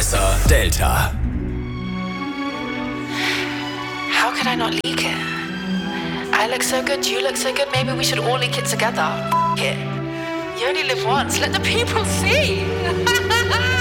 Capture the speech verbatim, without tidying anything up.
Alexa Delta. How could I not leak it? I look so good, you look so good, maybe we should all leak it together. F it. You only live once, let the people see.